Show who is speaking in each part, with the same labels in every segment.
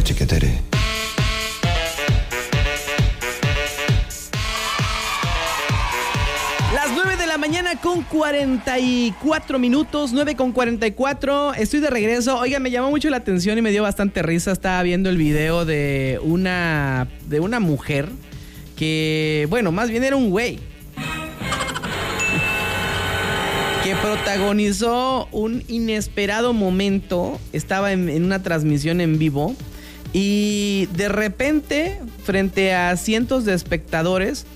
Speaker 1: que te haré.
Speaker 2: Las 9 de la mañana con 44 minutos, 9 con 44, estoy de regreso. Oigan, me llamó mucho la atención y me dio bastante risa. Estaba viendo el video de una mujer que, bueno, más bien era un güey, que protagonizó un inesperado momento. Estaba en una transmisión en vivo y de repente, frente a cientos de espectadores,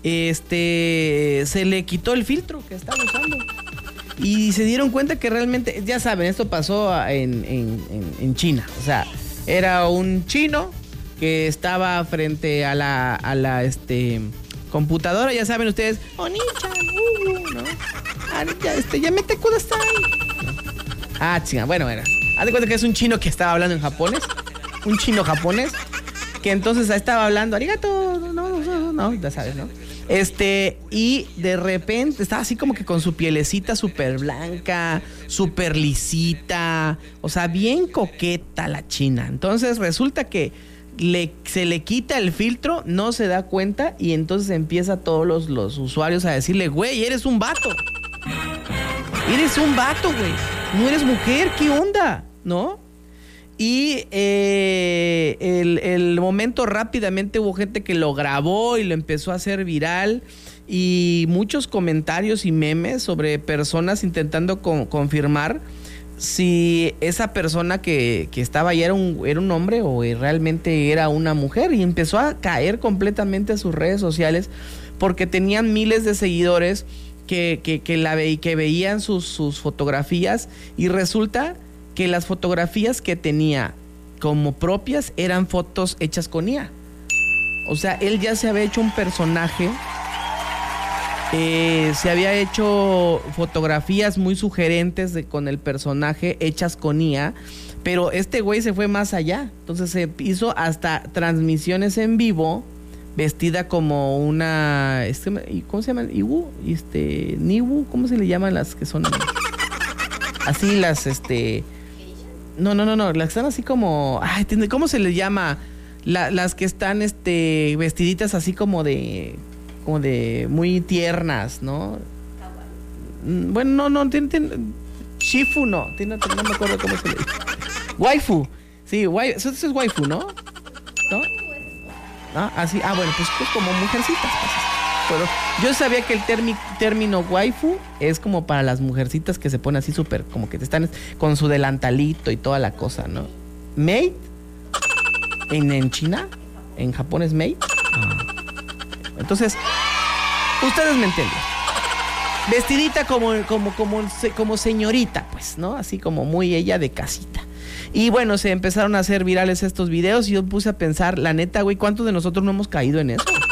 Speaker 2: se le quitó el filtro que estaba usando y se dieron cuenta que realmente, ya saben, esto pasó en China. O sea, era un chino que estaba frente a la computadora, ya saben ustedes, Oni-chan, ¿no? Ya mete kudasai. Ah, chinga, bueno, haz de cuenta que es un chino que estaba hablando en japonés, un chino japonés, que entonces estaba hablando arigato, no, ya sabes, ¿no? Y de repente estaba así como que con su pielecita súper blanca, súper lisita, o sea, bien coqueta la china. Entonces resulta que se le quita el filtro, no se da cuenta y entonces empieza todos los usuarios a decirle, güey, eres un vato. Eres un vato, güey. No eres mujer, ¿qué onda? ¿No? Y el momento rápidamente hubo gente que lo grabó y lo empezó a hacer viral y muchos comentarios y memes sobre personas intentando confirmar si esa persona que estaba ahí era un hombre o realmente era una mujer, y empezó a caer completamente a sus redes sociales porque tenían miles de seguidores que veían sus fotografías, y resulta que las fotografías que tenía como propias eran fotos hechas con IA. O sea, él ya se había hecho un personaje, se había hecho fotografías muy sugerentes con el personaje hechas con IA, pero este güey se fue más allá. Entonces se hizo hasta transmisiones en vivo, vestida como una... ¿cómo se llaman? ¿Iwu? ¿Niwu? ¿Cómo se le llaman las que son así las No, las que están así como... Ay, ¿cómo se les llama? Las que están vestiditas así como de muy tiernas, ¿no? Bueno, no, Shifu no me acuerdo cómo se le dice. Waifu. Sí, eso es waifu, ¿no? ¿No? ¿Ah? Así, bueno, pues como mujercitas, pues. Pero yo sabía que el término waifu es como para las mujercitas que se ponen así súper, como que te están con su delantalito y toda la cosa, ¿no? Maid en China, en Japón es maid. Entonces, ustedes me entienden. Vestidita como señorita, pues, ¿no? Así como muy ella de casita. Y bueno, se empezaron a hacer virales estos videos y yo puse a pensar, la neta, güey, ¿cuántos de nosotros no hemos caído en eso?